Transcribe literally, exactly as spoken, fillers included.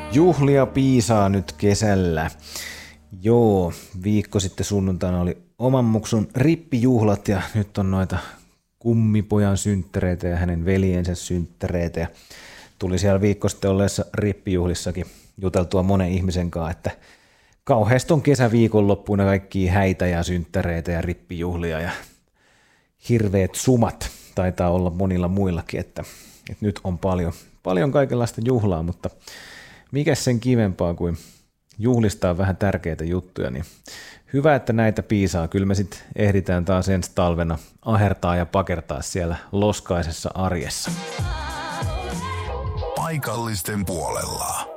Juhlia piisaa nyt kesällä. Joo, viikko sitten sunnuntaina oli oman muksun rippijuhlat ja nyt on noita kummipojan synttäreitä ja hänen veljensä synttäreitä. Ja tuli siellä viikko sitten olleessa rippijuhlissakin juteltua monen ihmisen kanssa, että kauheasti on kesäviikonloppuina kaikkia häitä ja synttäreitä ja rippijuhlia ja hirveät sumat taitaa olla monilla muillakin, että, että nyt on paljon, paljon kaikenlaista juhlaa, mutta mikä sen kivempaa kuin juhlistaa vähän tärkeitä juttuja, niin hyvä, että näitä piisaa. Kyllä me sitten ehditään taas ensi talvena ahertaa ja pakertaa siellä loskaisessa arjessa. Paikallisten puolella.